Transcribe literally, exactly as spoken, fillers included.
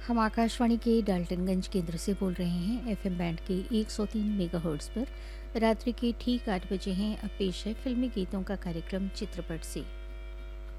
हम आकाशवाणी के डाल्टनगंज केंद्र से बोल रहे हैं। एफएम बैंड के एक सौ तीन मेगाहर्ट्ज़ पर रात्रि के ठीक आठ बजे हैं। अब पेश है फिल्मी गीतों का कार्यक्रम चित्रपट से।